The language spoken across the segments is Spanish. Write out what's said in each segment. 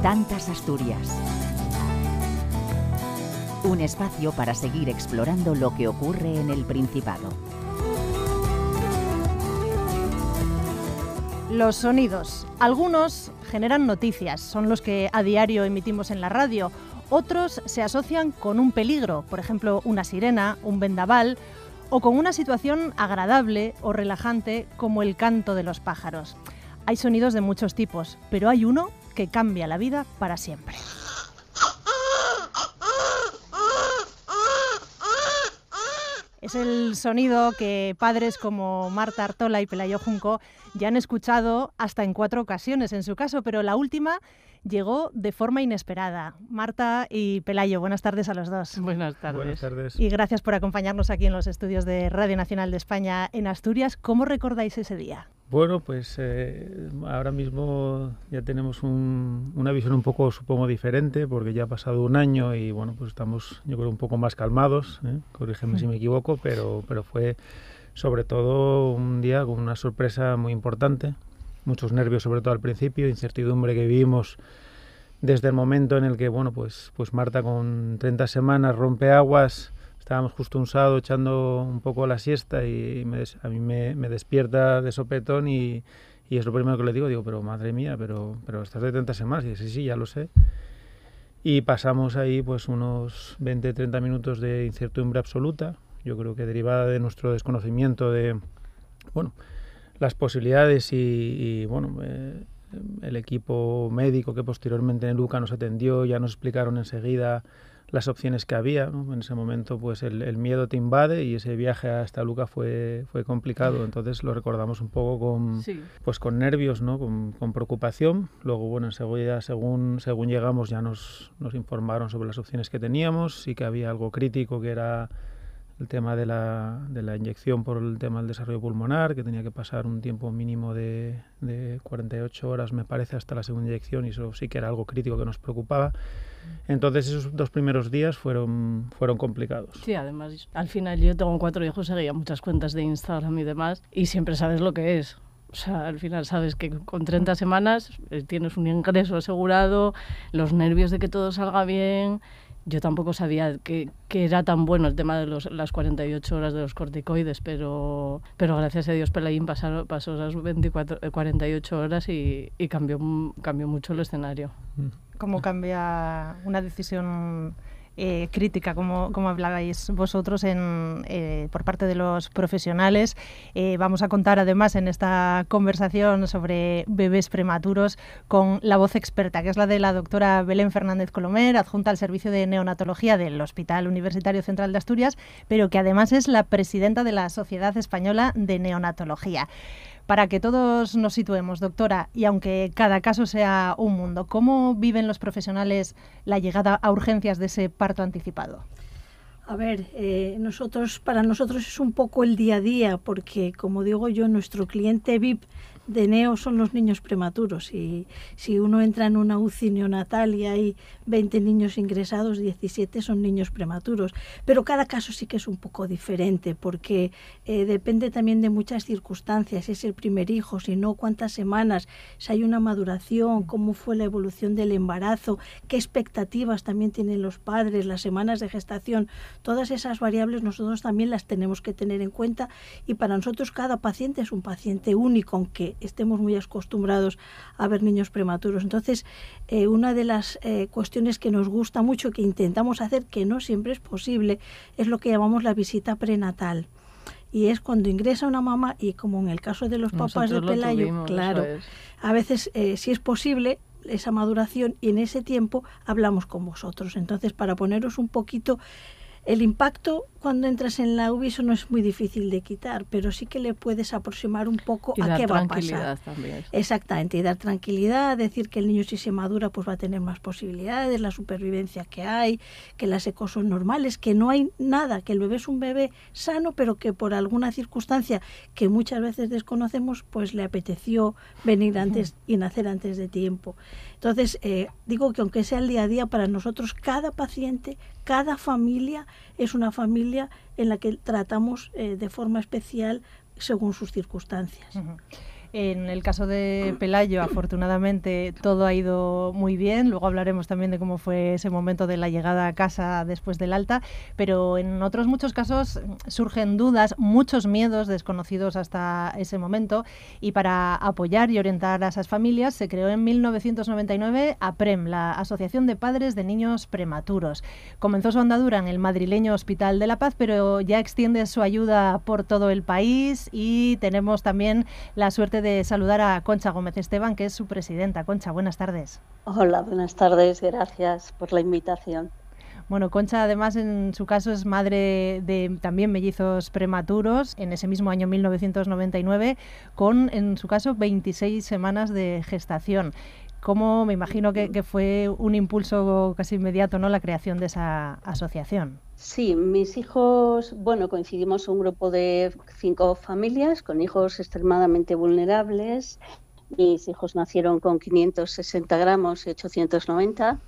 Tantas Asturias. Un espacio para seguir explorando lo que ocurre en el Principado. Los sonidos. Algunos generan noticias, son los que a diario emitimos en la radio. Otros se asocian con un peligro, por ejemplo, una sirena, un vendaval, o con una situación agradable o relajante como el canto de los pájaros. Hay sonidos de muchos tipos, pero hay uno que cambia la vida para siempre. Es el sonido que padres como Marta Artola y Pelayo Junco ya han escuchado hasta en 4 ocasiones en su caso, pero la última llegó de forma inesperada. Marta y Pelayo, buenas tardes a los dos. Buenas tardes. Buenas tardes. Y gracias por acompañarnos aquí en los estudios de Radio Nacional de España en Asturias. ¿Cómo recordáis ese día? Bueno, pues ahora mismo ya tenemos una visión un poco, supongo, diferente, porque ya ha pasado un año y bueno, pues estamos, yo creo, un poco más calmados, corrígeme si me equivoco, pero fue sobre todo un día con una sorpresa muy importante, muchos nervios sobre todo al principio, incertidumbre que vivimos desde el momento en el que, bueno, pues Marta con 30 semanas rompe aguas. Estábamos justo un sábado echando un poco la siesta y a mí me despierta de sopetón y es lo primero que le digo, pero madre mía, pero estás de 30 semanas. Y dice, sí, ya lo sé. Y pasamos ahí pues unos 20-30 minutos de incertidumbre absoluta, yo creo que derivada de nuestro desconocimiento de, bueno, las posibilidades y bueno, el equipo médico que posteriormente en Luca nos atendió, ya nos explicaron enseguida las opciones que había, ¿no? En ese momento pues el miedo te invade y ese viaje hasta Luca fue complicado, entonces lo recordamos un poco con nervios, ¿no? Con preocupación. Luego, bueno, enseguida según llegamos ya nos informaron sobre las opciones que teníamos, sí que había algo crítico que era el tema de la inyección por el tema del desarrollo pulmonar, que tenía que pasar un tiempo mínimo de 48 horas, me parece, hasta la segunda inyección, y eso sí que era algo crítico que nos preocupaba. Entonces esos 2 primeros días fueron complicados. Sí, además, al final yo tengo 4 hijos, seguía muchas cuentas de Instagram y demás, y siempre sabes lo que es. O sea, al final sabes que con 30 semanas tienes un ingreso asegurado, los nervios de que todo salga bien. Yo tampoco sabía que era tan bueno el tema de las 48 horas de los corticoides, pero gracias a Dios Pelayín pasó esas 48 horas y cambió mucho el escenario. ¿Cómo cambia una decisión crítica, como hablabais vosotros por parte de los profesionales? Vamos a contar además en esta conversación sobre bebés prematuros con la voz experta, que es la de la doctora Belén Fernández Colomer, adjunta al Servicio de Neonatología del Hospital Universitario Central de Asturias, pero que además es la presidenta de la Sociedad Española de Neonatología. Para que todos nos situemos, doctora, y aunque cada caso sea un mundo, ¿cómo viven los profesionales la llegada a urgencias de ese parto anticipado? A ver, para nosotros es un poco el día a día, porque, como digo yo, nuestro cliente VIP de neo son los niños prematuros, y si uno entra en una UCI neonatal y hay 20 niños ingresados, 17 son niños prematuros, pero cada caso sí que es un poco diferente, porque depende también de muchas circunstancias, si es el primer hijo, si no, cuántas semanas, si hay una maduración, cómo fue la evolución del embarazo, qué expectativas también tienen los padres, las semanas de gestación. Todas esas variables nosotros también las tenemos que tener en cuenta, y para nosotros cada paciente es un paciente único, aunque estemos muy acostumbrados a ver niños prematuros. Entonces, una de las cuestiones que nos gusta mucho, que intentamos hacer, que no siempre es posible, es lo que llamamos la visita prenatal. Y es cuando ingresa una mamá, y como en el caso de los papás de Pelayo, claro, a veces si es posible esa maduración, y en ese tiempo hablamos con vosotros. Entonces, para poneros un poquito, el impacto cuando entras en la UBI, eso no es muy difícil de quitar, pero sí que le puedes aproximar un poco a qué va a pasar. También. Exactamente, y dar tranquilidad, decir que el niño, si se madura, pues va a tener más posibilidades, la supervivencia que hay, que las ecos son normales, que no hay nada, que el bebé es un bebé sano, pero que por alguna circunstancia que muchas veces desconocemos, pues le apeteció venir antes y nacer antes de tiempo. Entonces, digo que aunque sea el día a día, para nosotros cada paciente, cada familia es una familia en la que tratamos de forma especial según sus circunstancias. En el caso de Pelayo, afortunadamente todo ha ido muy bien. Luego hablaremos también de cómo fue ese momento de la llegada a casa después del alta, pero en otros muchos casos surgen dudas, muchos miedos desconocidos hasta ese momento, y para apoyar y orientar a esas familias se creó en 1999 APREM, la Asociación de Padres de Niños Prematuros. Comenzó su andadura en el madrileño Hospital de la Paz, pero ya extiende su ayuda por todo el país, y tenemos también la suerte de saludar a Concha Gómez Esteban, que es su presidenta. Concha, buenas tardes. Hola, buenas tardes, gracias por la invitación. Bueno, Concha además en su caso es madre de también mellizos prematuros en ese mismo año 1999, con en su caso 26 semanas de gestación. ¿Cómo me imagino que fue un impulso casi inmediato, ¿no?, la creación de esa asociación? Sí, mis hijos, bueno, coincidimos un grupo de 5 familias con hijos extremadamente vulnerables. Mis hijos nacieron con 560 gramos y 890.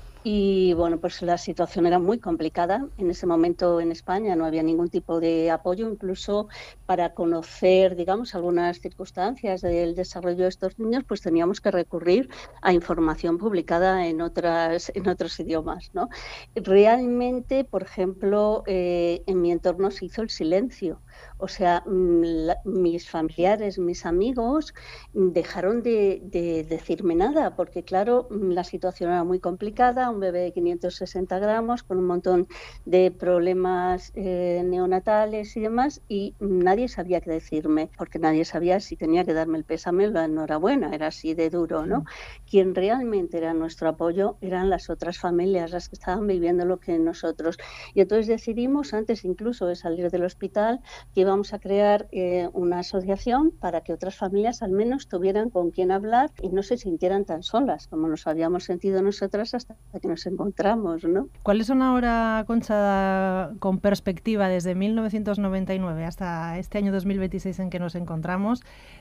Y bueno, pues la situación era muy complicada. En ese momento en España no había ningún tipo de apoyo, incluso para conocer, digamos, algunas circunstancias del desarrollo de estos niños, pues teníamos que recurrir a información publicada en otros idiomas, ¿no? Realmente, por ejemplo, en mi entorno se hizo el silencio. O sea, mis familiares, mis amigos dejaron de decirme nada, porque claro, la situación era muy complicada, un bebé de 560 gramos con un montón de problemas neonatales y demás, y nadie sabía qué decirme, porque nadie sabía si tenía que darme el pésame o la enhorabuena, era así de duro, ¿no? Quien realmente era nuestro apoyo eran las otras familias, las que estaban viviendo lo que nosotros. Y entonces decidimos, antes incluso de salir del hospital, que íbamos a crear una asociación para que otras familias al menos tuvieran con quién hablar y no se sintieran tan solas como nos habíamos sentido nosotras hasta que nos encontramos, ¿no? ¿Cuáles son ahora, Concha, con perspectiva desde 1999 hasta este año 2026 en que nos encontramos,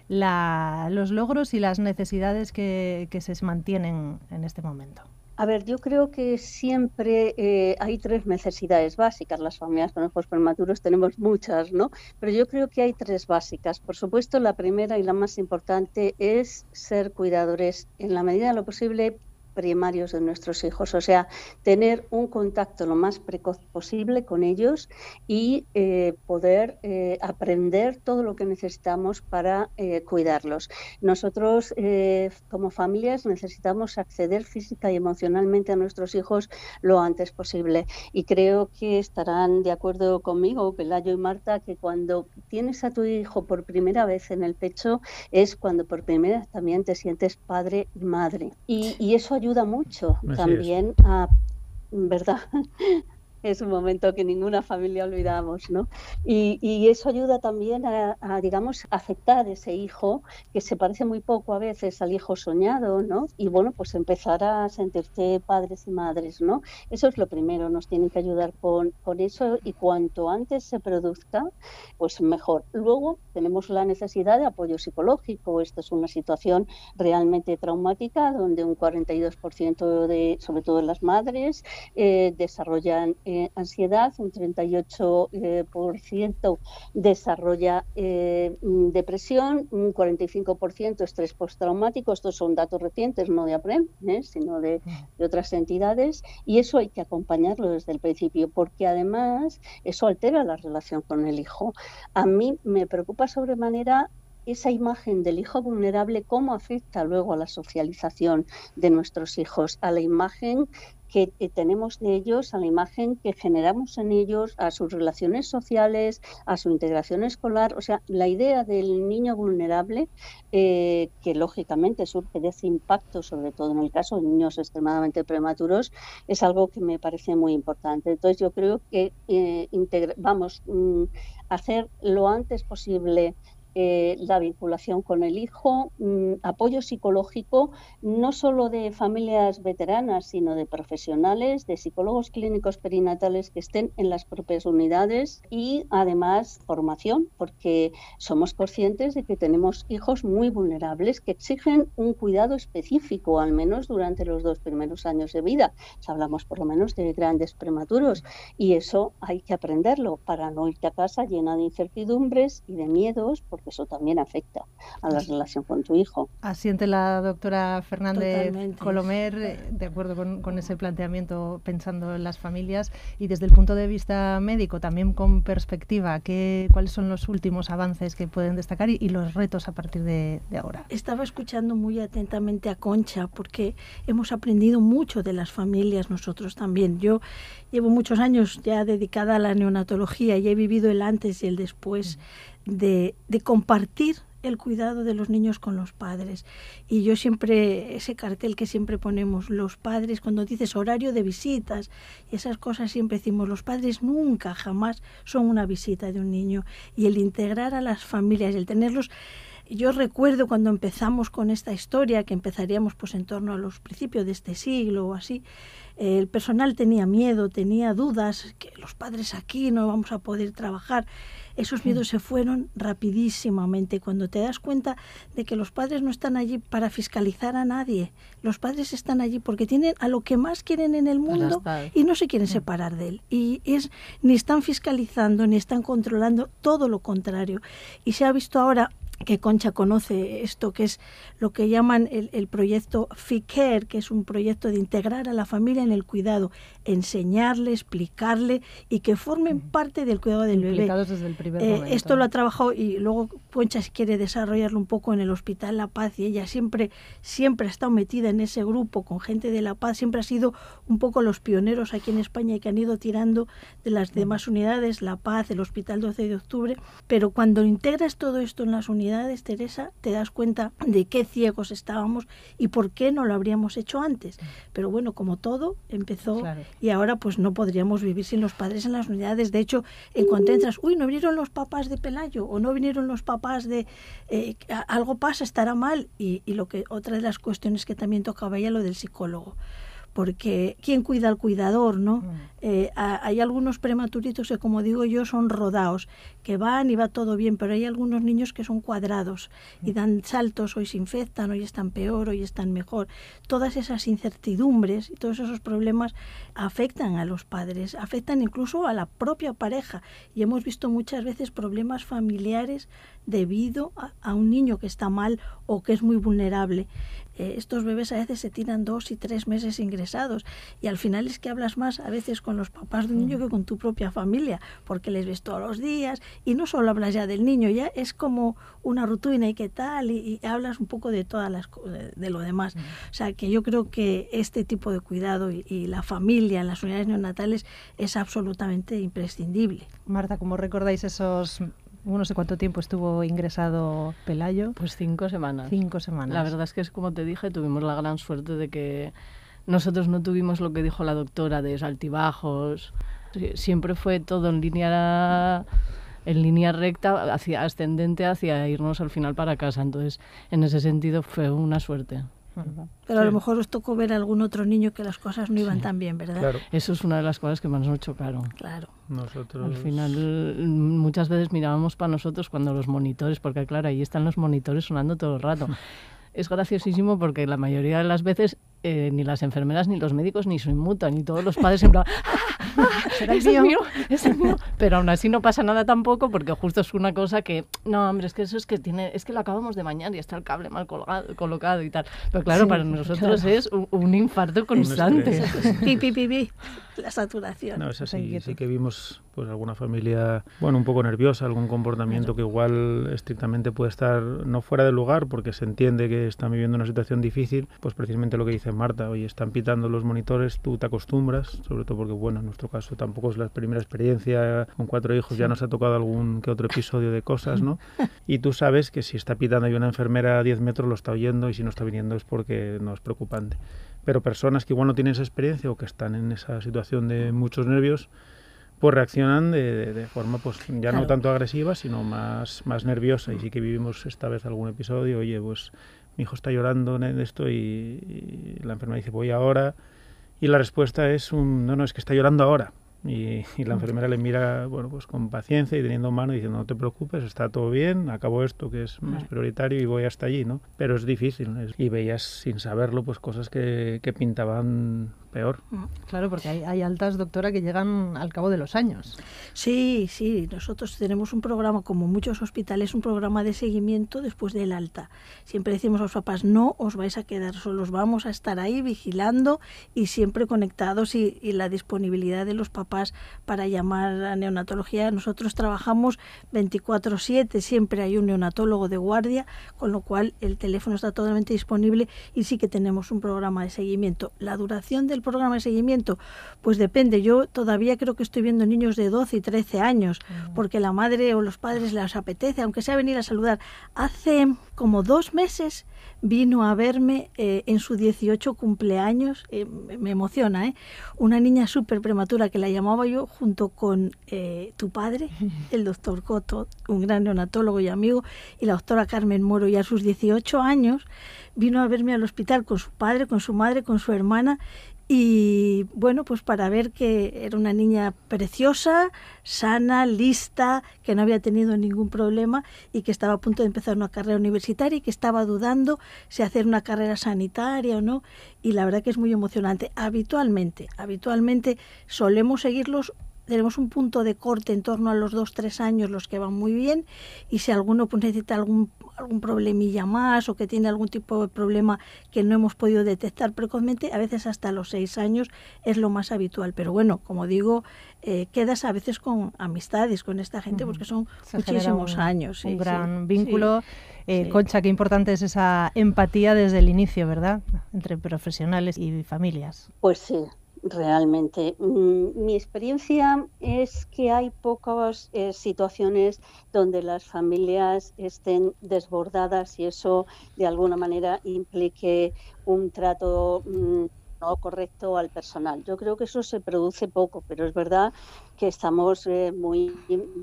los logros y las necesidades que se mantienen en este momento? A ver, yo creo que siempre hay 3 necesidades básicas. Las familias con hijos prematuros tenemos muchas, ¿no? Pero yo creo que hay 3 básicas. Por supuesto, la primera y la más importante es ser cuidadores en la medida de lo posible primarios de nuestros hijos, o sea, tener un contacto lo más precoz posible con ellos y poder aprender todo lo que necesitamos para cuidarlos. Nosotros como familias necesitamos acceder física y emocionalmente a nuestros hijos lo antes posible, y creo que estarán de acuerdo conmigo, Pelayo y Marta, que cuando tienes a tu hijo por primera vez en el pecho es cuando por primera vez también te sientes padre y madre, y eso ayuda mucho también a, ¿verdad? Es un momento que ninguna familia olvidamos, ¿no? Y eso ayuda también a, digamos, aceptar ese hijo que se parece muy poco a veces al hijo soñado, ¿no? Y bueno, pues empezar a sentirse padres y madres, ¿no? Eso es lo primero, nos tienen que ayudar con eso, y cuanto antes se produzca, pues mejor. Luego tenemos la necesidad de apoyo psicológico. Esto es una situación realmente traumática donde un 42% de, sobre todo de las madres, desarrollan ansiedad, un 38% desarrolla depresión, un 45% estrés postraumático. Estos son datos recientes, no de APREM, sino de otras entidades, y eso hay que acompañarlo desde el principio, porque además eso altera la relación con el hijo. A mí me preocupa sobremanera esa imagen del hijo vulnerable, cómo afecta luego a la socialización de nuestros hijos, a la imagen que tenemos de ellos, a la imagen que generamos en ellos, a sus relaciones sociales, a su integración escolar. O sea, la idea del niño vulnerable, que lógicamente surge de ese impacto, sobre todo en el caso de niños extremadamente prematuros, es algo que me parece muy importante. Entonces yo creo que hacer lo antes posible la vinculación con el hijo, apoyo psicológico, no solo de familias veteranas, sino de profesionales, de psicólogos clínicos perinatales que estén en las propias unidades, y además formación, porque somos conscientes de que tenemos hijos muy vulnerables que exigen un cuidado específico, al menos durante los 2 primeros años de vida. Si hablamos por lo menos de grandes prematuros, y eso hay que aprenderlo para no irte a casa llena de incertidumbres y de miedos, porque porque eso también afecta a la relación con tu hijo. Asiente la doctora Fernández Totalmente. Colomer, de acuerdo con ese planteamiento, pensando en las familias, y desde el punto de vista médico, también con perspectiva, ¿cuáles son los últimos avances que pueden destacar y los retos a partir de ahora? Estaba escuchando muy atentamente a Concha, porque hemos aprendido mucho de las familias nosotros también. Yo llevo muchos años ya dedicada a la neonatología y he vivido el antes y el después de compartir el cuidado de los niños con los padres. Y yo siempre, ese cartel que siempre ponemos, los padres, cuando dices horario de visitas y esas cosas, siempre decimos, los padres nunca, jamás son una visita de un niño. Y el integrar a las familias, el tenerlos... Yo recuerdo cuando empezamos con esta historia, que empezaríamos pues en torno a los principios de este siglo o así, el personal tenía miedo, tenía dudas, que los padres aquí no vamos a poder trabajar. Esos miedos se fueron rapidísimamente cuando te das cuenta de que los padres no están allí para fiscalizar a nadie. Los padres están allí porque tienen a lo que más quieren en el mundo y no se quieren separar de él. Y ni están fiscalizando, ni están controlando, todo lo contrario. Y se ha visto ahora que Concha conoce esto, que es lo que llaman el proyecto FICARE, que es un proyecto de integrar a la familia en el cuidado, enseñarle, explicarle y que formen parte del cuidado del bebé. Desde el primer momento. Esto lo ha trabajado y luego Concha quiere desarrollarlo un poco en el Hospital La Paz, y ella siempre ha estado metida en ese grupo con gente de La Paz, siempre ha sido un poco los pioneros aquí en España y que han ido tirando de las demás unidades, La Paz, el Hospital 12 de Octubre, pero cuando integras todo esto en las unidades, Teresa, te das cuenta de qué ciegos estábamos y por qué no lo habríamos hecho antes. Pero bueno, como todo, empezó y ahora pues no podríamos vivir sin los padres en las unidades. De hecho, en cuanto entras, no vinieron los papás de Pelayo o no vinieron los papás de... algo pasa, estará mal. Y otra de las cuestiones que también tocaba ya, lo del psicólogo. Porque ¿quién cuida al cuidador, no? Hay algunos prematuritos que, como digo yo, son rodados, que van y va todo bien, pero hay algunos niños que son cuadrados y dan saltos, hoy se infectan, hoy están peor, hoy están mejor. Todas esas incertidumbres y todos esos problemas afectan a los padres, afectan incluso a la propia pareja. Y hemos visto muchas veces problemas familiares debido a un niño que está mal o que es muy vulnerable. Estos bebés a veces se tiran 2 y 3 meses ingresados y al final es que hablas más a veces con los papás de un niño que con tu propia familia, porque les ves todos los días y no solo hablas ya del niño, ya es como una rutina y qué tal, y hablas un poco de todas las de lo demás. O sea, que yo creo que este tipo de cuidado y la familia en las unidades neonatales es absolutamente imprescindible. Marta, ¿cómo recordáis esos... No sé cuánto tiempo estuvo ingresado Pelayo? Pues 5 semanas. 5 semanas. La verdad es que es como te dije, tuvimos la gran suerte de que nosotros no tuvimos lo que dijo la doctora de altibajos. Siempre fue todo en línea recta, hacia ascendente, hacia irnos al final para casa. Entonces, en ese sentido fue una suerte. Pero a lo mejor os tocó ver a algún otro niño que las cosas no iban tan bien, ¿verdad? Claro. Eso es una de las cosas que más nos chocaron. Claro. Nosotros... Al final, muchas veces mirábamos para nosotros cuando los monitores, porque claro, ahí están los monitores sonando todo el rato. Es graciosísimo porque la mayoría de las veces ni las enfermeras, ni los médicos, ni se inmutan, ni todos los padres en plan, ¿será el mío? Es el mío. Pero aún así no pasa nada tampoco, porque justo es una cosa que, no, hombre, es que eso es que lo acabamos de bañar y está el cable mal colocado y tal. Pero claro, para nosotros es un infarto constante. Pi, la saturación. No, es así. Sí que vimos pues alguna familia, un poco nerviosa, algún comportamiento que igual estrictamente puede estar no fuera de lugar, porque se entiende que están viviendo una situación difícil, pues precisamente lo que dice Marta, oye, están pitando los monitores, tú te acostumbras, sobre todo porque, en nuestro caso tampoco es la primera experiencia, con 4 hijos ya nos ha tocado algún que otro episodio de cosas, ¿no? Y tú sabes que si está pitando y una enfermera a 10 metros lo está oyendo, y si no está viniendo es porque no es preocupante. Pero personas que igual no tienen esa experiencia o que están en esa situación de muchos nervios, pues reaccionan de forma pues ya no tanto agresiva, sino más nerviosa. Y sí que vivimos esta vez algún episodio, oye, pues mi hijo está llorando en esto y la enfermera dice, voy ahora. Y la respuesta es no, es que está llorando ahora. Y la enfermera le mira, bueno, pues con paciencia y teniendo mano, diciendo, no te preocupes, está todo bien, acabo esto que es más prioritario y voy hasta allí, ¿no? Pero es difícil, y veías sin saberlo pues cosas que pintaban peor. Claro, porque hay altas, doctora, que llegan al cabo de los años. Sí, nosotros tenemos un programa, como muchos hospitales, un programa de seguimiento después del alta. Siempre decimos a los papás, no os vais a quedar solos, vamos a estar ahí vigilando y siempre conectados, y la disponibilidad de los papás para llamar a neonatología. Nosotros trabajamos 24/7, siempre hay un neonatólogo de guardia, con lo cual el teléfono está totalmente disponible y sí que tenemos un programa de seguimiento. La duración del programa de seguimiento, pues depende. Yo todavía creo que estoy viendo niños de 12 y 13 años, porque la madre o los padres les apetece, aunque sea venir a saludar. Hace como 2 meses vino a verme en su 18 cumpleaños, me emociona, una niña súper prematura que la llamaba yo junto con tu padre, el doctor Coto, un gran neonatólogo y amigo, y la doctora Carmen Moro, y a sus 18 años vino a verme al hospital con su padre, con su madre, con su hermana, y bueno, pues para ver que era una niña preciosa, sana, lista, que no había tenido ningún problema y que estaba a punto de empezar una carrera universitaria y que estaba dudando si hacer una carrera sanitaria o no, y la verdad que es muy emocionante. Habitualmente solemos seguirlos. Tenemos un punto de corte en torno a los 2-3 años, los que van muy bien, y si alguno pues necesita algún problemilla más o que tiene algún tipo de problema que no hemos podido detectar precozmente, a veces hasta los 6 años es lo más habitual. Pero bueno, como digo, quedas a veces con amistades con esta gente porque son muchísimos años. Un gran vínculo. Concha, qué importante es esa empatía desde el inicio, ¿verdad?, entre profesionales y familias. Pues sí. Realmente, mi experiencia es que hay pocas situaciones donde las familias estén desbordadas y eso de alguna manera implique un trato no correcto al personal. Yo creo que eso se produce poco, pero es verdad que estamos muy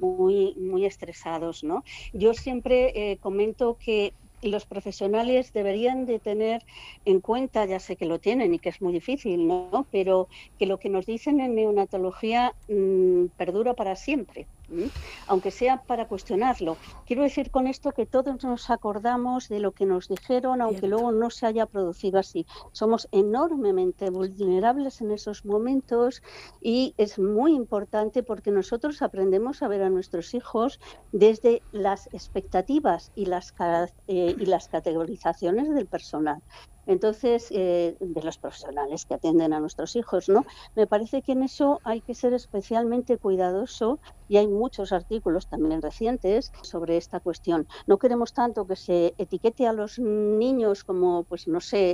estresados, ¿no? Yo siempre comento que los profesionales deberían de tener en cuenta, ya sé que lo tienen y que es muy difícil, ¿no?, pero que lo que nos dicen en neonatología perdura para siempre, aunque sea para cuestionarlo. Quiero decir con esto que todos nos acordamos de lo que nos dijeron, aunque luego no se haya producido así. Somos enormemente vulnerables en esos momentos y es muy importante porque nosotros aprendemos a ver a nuestros hijos desde las expectativas y las categorizaciones del personal. Entonces, de los profesionales que atienden a nuestros hijos, ¿no? Me parece que en eso hay que ser especialmente cuidadoso y hay muchos artículos también recientes sobre esta cuestión. No queremos tanto que se etiquete a los niños como, pues no sé,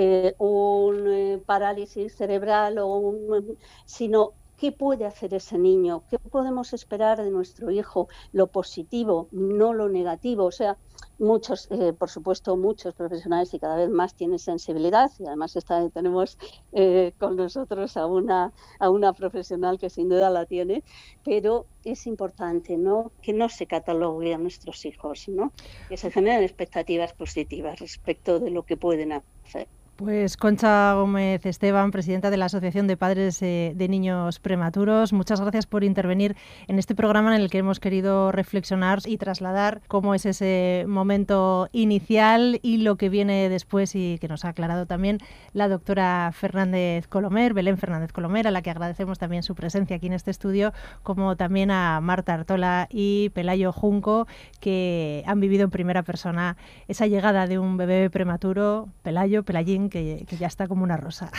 un parálisis cerebral sino ¿qué puede hacer ese niño? ¿Qué podemos esperar de nuestro hijo? Lo positivo, no lo negativo. O sea, muchos, por supuesto, muchos profesionales y cada vez más tienen sensibilidad y además tenemos con nosotros a una profesional que sin duda la tiene, pero es importante, ¿no?, que no se catalogue a nuestros hijos, ¿no?, que se generen expectativas positivas respecto de lo que pueden hacer. Pues Concha Gómez Esteban, presidenta de la Asociación de Padres de Niños Prematuros, muchas gracias por intervenir en este programa en el que hemos querido reflexionar y trasladar cómo es ese momento inicial y lo que viene después, y que nos ha aclarado también la doctora Belén Fernández Colomer, a la que agradecemos también su presencia aquí en este estudio, como también a Marta Artola y Pelayo Junco, que han vivido en primera persona esa llegada de un bebé prematuro, Pelayín, que ya está como una rosa.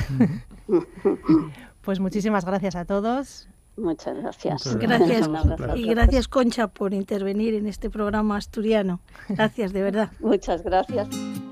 Pues muchísimas gracias a todos. Muchas gracias. Gracias. Y gracias, Concha, por intervenir en este programa asturiano. Gracias, de verdad. Muchas gracias.